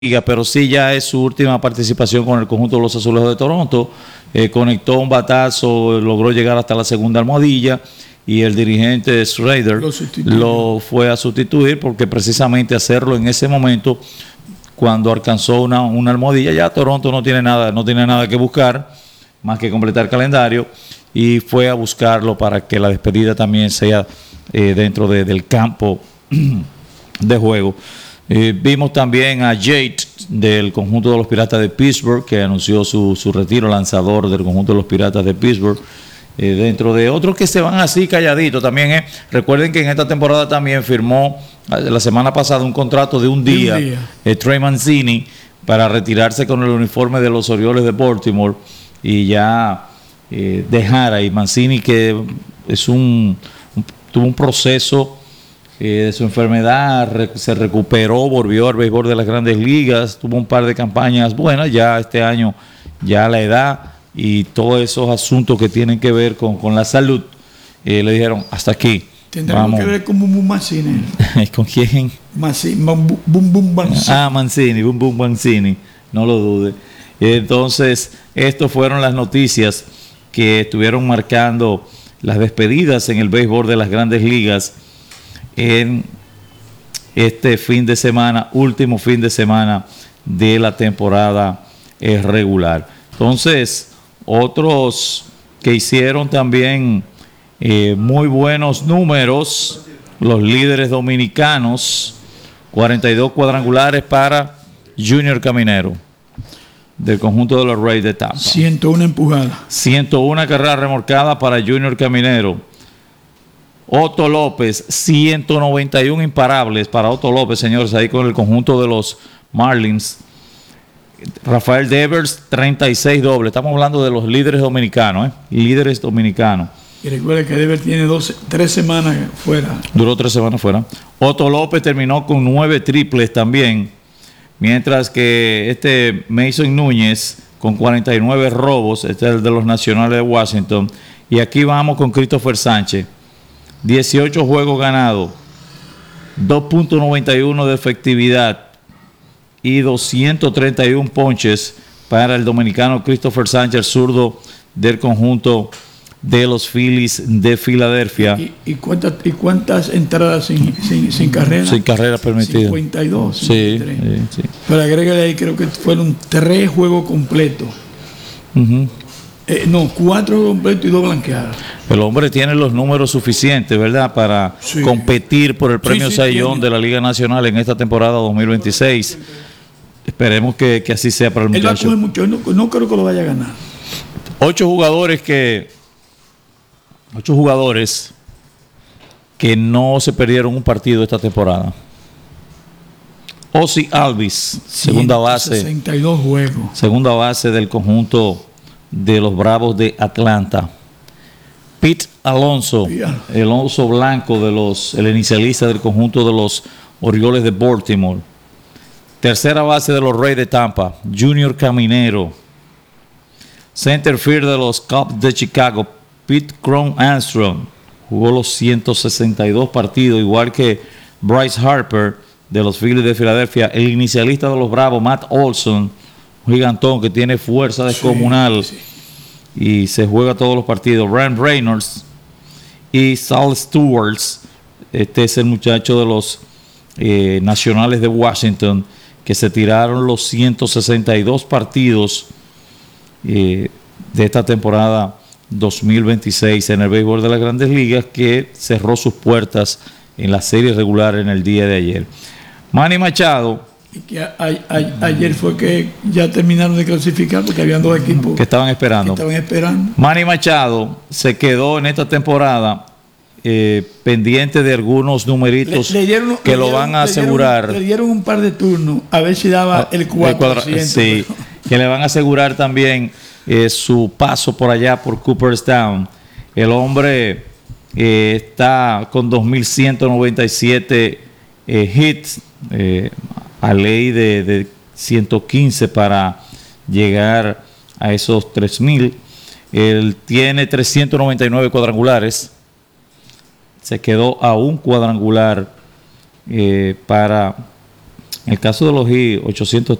pero sí ya es su última participación con el conjunto de los Azulejos de Toronto. Conectó un batazo, logró llegar hasta la segunda almohadilla y el dirigente Schrader lo fue a sustituir porque precisamente hacerlo en ese momento, cuando alcanzó una almohadilla, ya Toronto no tiene nada que buscar más que completar calendario, y fue a buscarlo para que la despedida también sea dentro del campo de juego. Vimos también a Jade del conjunto de los Piratas de Pittsburgh, que anunció su retiro, lanzador del conjunto de los Piratas de Pittsburgh. Dentro de otros que se van así calladitos también. Recuerden que en esta temporada también firmó la semana pasada un contrato de un día. Trey Mancini, para retirarse con el uniforme de los Orioles de Baltimore y ya dejar ahí. Mancini, que tuvo un proceso de su enfermedad, se recuperó, volvió al béisbol de las Grandes Ligas, tuvo un par de campañas buenas, ya este año ya la edad y todos esos asuntos que tienen que ver con la salud, le dijeron hasta aquí. Tendremos que ver con Bum Bum Mancini. ¿Con quién? Bum Bum Mancini. Mancini, Bum Bum Mancini, no lo dude. Entonces, estas fueron las noticias que estuvieron marcando las despedidas en el béisbol de las Grandes Ligas en este fin de semana, último fin de semana de la temporada regular. Entonces, otros que hicieron también muy buenos números, los líderes dominicanos, 42 cuadrangulares para Junior Caminero, del conjunto de los Rays de Tampa. 101 empujadas. 101 carreras remolcadas para Junior Caminero. Otto López, 191 imparables para Otto López, señores, ahí con el conjunto de los Marlins. Rafael Devers, 36 dobles. Estamos hablando de los líderes dominicanos, líderes dominicanos. Y recuerda que Devers tiene 3 semanas fuera. Duró 3 semanas fuera. Otto López terminó con 9 triples también, mientras que Mason Núñez con 49 robos, este es el de los Nacionales de Washington. Y aquí vamos con Christopher Sánchez. 18 juegos ganados, 2.91 de efectividad y 231 ponches para el dominicano Christopher Sánchez, zurdo del conjunto de los Phillies de Filadelfia. ¿Y cuántas entradas sin carrera? Sin carrera permitida. 52. Sí. Pero agrégale ahí, creo que fueron 3 juegos completos. 4 completos y 2 blanqueadas. El hombre tiene los números suficientes, ¿verdad?, para competir por el premio Cy Young de la Liga Nacional en esta temporada 2026. Esperemos que así sea para el muchacho. Él va a coger mucho, no creo que lo vaya a ganar. 8 jugadores que no se perdieron un partido esta temporada. Ozzie Albies, segunda base. 62 juegos. Segunda base del conjunto de los Bravos de Atlanta. Pete Alonso, el oso blanco el inicialista del conjunto de los Orioles de Baltimore. Tercera base de los Rays de Tampa, Junior Caminero. Center field de los Cubs de Chicago, Pete Crow Armstrong. Jugó los 162 partidos, igual que Bryce Harper de los Phillies de Filadelfia. El inicialista de los Bravos, Matt Olson, un gigantón que tiene fuerza descomunal y se juega todos los partidos. Ryan Reynolds y Sal Stewart. Este es el muchacho de los Nacionales de Washington, que se tiraron los 162 partidos de esta temporada 2026 en el béisbol de las Grandes Ligas, que cerró sus puertas en la serie regular en el día de ayer. Manny Machado, y que ayer fue que ya terminaron de clasificar porque habían 2 equipos que estaban esperando. Manny Machado se quedó en esta temporada pendiente de algunos numeritos que lo van a asegurar. Le dieron un par de turnos a ver si daba el 4%. Sí, que le van a asegurar también su paso por allá por Cooperstown. El hombre está con 2.197 hits, a ley de 115 para llegar a esos 3.000. Él tiene 399 cuadrangulares. Se quedó a un cuadrangular para En el caso de los Heat,